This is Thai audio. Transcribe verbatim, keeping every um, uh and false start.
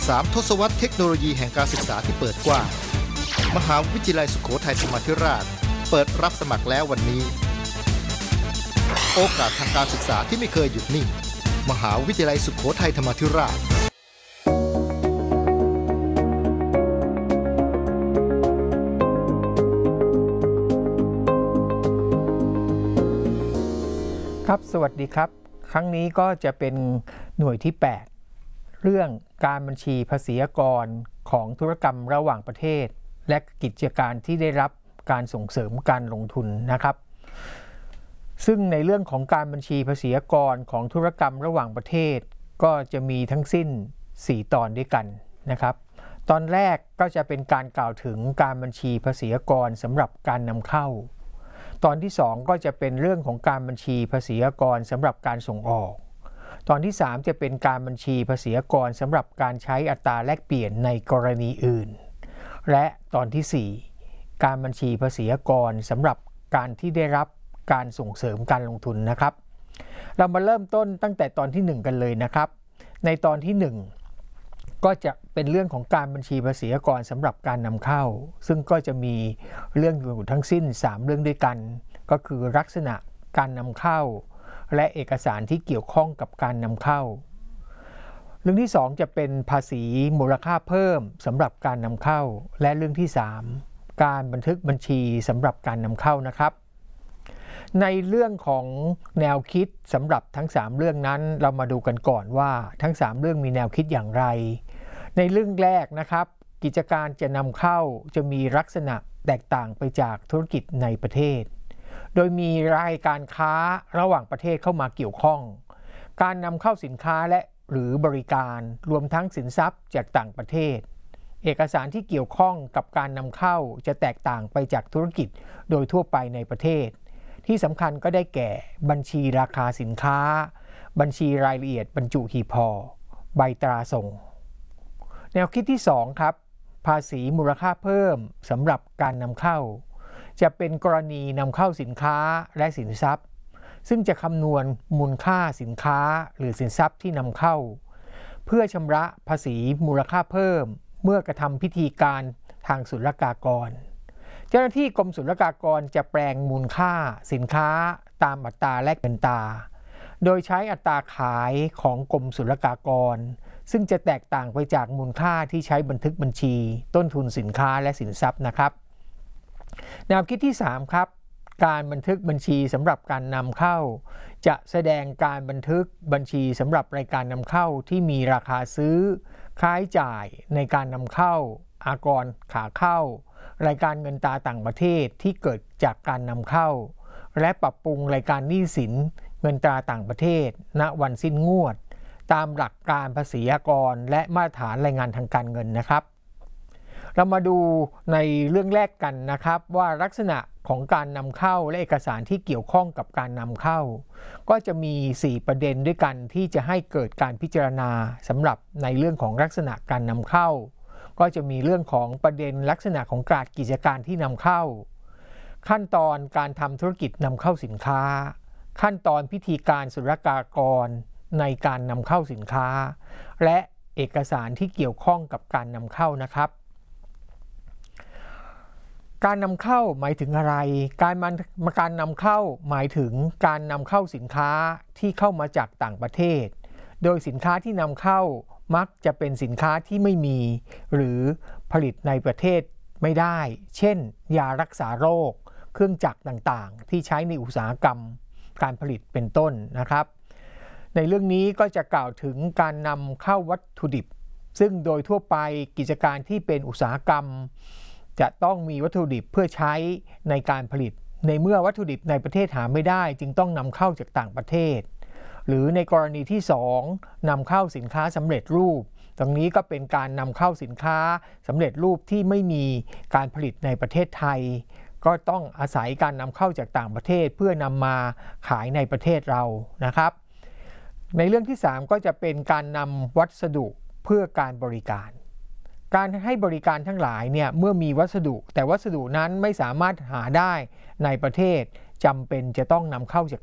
สามทศวรรษเทคโนโลยีแห่งการศึกษาที่เปิดกว้างมหาวิทยาลัยสุโขทัยธรรมาธิราชเปิดรับสมัครแล้ววันนี้โอกาสทางการศึกษาที่ไม่เคยหยุดนิ่งมหาวิทยาลัยสุโขทัยธรรมาธิราชครับสวัสดีครับครั้งนี้ก็จะเป็นหน่วยที่แปดเรื่องการบัญชีภาษีอากรของธุรกรรมระหว่างประเทศและกิจการที่ได้รับการส่งเสริมการลงทุนนะครับซึ่งในเรื่องของการบัญชีภาษีอากรของธุรกรรมระหว่างประเทศก็จะมีทั้งสิ้นสี่ตอนด้วยกันนะครับตอนแรกก็จะเป็นการกล่าวถึงการบัญชีภาษีอากรสำหรับการนำเข้าตอนที่สองก็จะเป็นเรื่องของการบัญชีภาษีอากรสำหรับการส่งออกตอนที่สามจะเป็นการบัญชีภาษีอากรสำหรับการใช้อัตราแลกเปลี่ยนในกรณีอื่นและตอนที่สี่การบัญชีภาษีอากรสำหรับการที่ได้รับการส่งเสริมการลงทุนนะครับเรามาเริ่มต้นตั้งแต่ตอนที่หนึ่งกันเลยนะครับในตอนที่หนึ่งก็จะเป็นเรื่องของการบัญชีภาษีอากรสำหรับการนำเข้าซึ่งก็จะมีเรื่องอยู่ทั้งสิ้นสามเรื่องด้วยกันก็คือลักษณะการนำเข้าและเอกสารที่เกี่ยวข้องกับการนำเข้าเรื่องที่สองจะเป็นภาษีมูลค่าเพิ่มสำหรับการนำเข้าและเรื่องที่สามการบันทึกบัญชีสำหรับการนำเข้านะครับในเรื่องของแนวคิดสำหรับทั้งสามเรื่องนั้นเรามาดูกันก่อนว่าทั้งสามเรื่องมีแนวคิดอย่างไรในเรื่องแรกนะครับกิจการจะนำเข้าจะมีลักษณะแตกต่างไปจากธุรกิจในประเทศโดยมีรายการค้าระหว่างประเทศเข้ามาเกี่ยวข้องการนำเข้าสินค้าและหรือบริการรวมทั้งสินทรัพย์จากต่างประเทศเอกสารที่เกี่ยวข้องกับการนำเข้าจะแตกต่างไปจากธุรกิจโดยทั่วไปในประเทศที่สำคัญก็ได้แก่บัญชีราคาสินค้าบัญชีรายละเอียดบรรจุหีบห่อใบตราส่งแนวคิดที่สองครับภาษีมูลค่าเพิ่มสำหรับการนำเข้าจะเป็นกรณีนำเข้าสินค้าและสินทรัพย์ซึ่งจะคำนวณมูลค่าสินค้าหรือสินทรัพย์ที่นำเข้าเพื่อชำระภาษีมูลค่าเพิ่มเมื่อกระทำพิธีการทางศุลกากรเจ้าหน้าที่กรมศุลกากรจะแปลงมูลค่าสินค้าตามอัตราแลกเงินตราโดยใช้อัตราขายของกรมศุลกากรซึ่งจะแตกต่างไปจากมูลค่าที่ใช้บันทึกบัญชีต้นทุนสินค้าและสินทรัพย์นะครับแนวคิดที่สามครับการบันทึกบัญชีสำหรับการนำเข้าจะแสดงการบันทึกบัญชีสำหรับรายการนำเข้าที่มีราคาซื้อค่าใช้จ่ายในการนำเข้าอากรขาเข้ารายการเงินตราต่างประเทศที่เกิดจากการนำเข้าและปรับปรุงรายการหนี้สินเงินตราต่างประเทศณวันสิ้นงวดตามหลักการภาษีอากรและมาตรฐานรายงานทางการเงินนะครับเรามาดูในเรื่องแรกกันนะครับว่าลักษณะของการนำเข้าและเอกสารที่เกี่ยวข้องกับการนำเข้าก็จะมีสี่ประเด็นด้วยกันที่จะให้เกิดการพิจารณาสำหรับในเรื่องของลักษณะการนำเข้าก็จะมีเรื่องของประเด็นลักษณะของการกิจการที่นำเข้าขั้นตอนการทำธุรกิจนำเข้าสินค้าขั้นตอนพิธีการศุลกากรในการนำเข้าสินค้าและเอกสารที่เกี่ยวข้องกับการนำเข้านะครับการนำเข้าหมายถึงอะไรการมาการนำเข้าหมายถึงการนำเข้าสินค้าที่เข้ามาจากต่างประเทศโดยสินค้าที่นำเข้ามักจะเป็นสินค้าที่ไม่มีหรือผลิตในประเทศไม่ได้เช่นยารักษาโรคเครื่องจักรต่างๆที่ใช้ในอุตสาหกรรมการผลิตเป็นต้นนะครับในเรื่องนี้ก็จะกล่าวถึงการนำเข้าวัตถุดิบซึ่งโดยทั่วไปกิจการที่เป็นอุตสาหกรรมจะต้องมีวัตถุดิบเพื่อใช้ในการผลิตในเมื่อวัตถุดิบในประเทศหาไม่ได้จึงต้องนำเข้าจากต่างประเทศหรือในกรณีที่สองนำเข้าสินค้าสำเร็จรูปตรงนี้ก็เป็นการนำเข้าสินค้าสำเร็จรูปที่ไม่มีการผลิตในประเทศไทยก็ต้องอาศัยการนำเข้าจากต่างประเทศเพื่อนำมาขายในประเทศเรานะครับในเรื่องที่สามก็จะเป็นการนำวัสดุเพื่อการบริการการให้บริการทั้งหลายเนี่ยเมื่อมีวัสดุแต่วัสดุนั้นไม่สามารถหาได้ในประเทศจำเป็นจะต้องนำเข้าจาก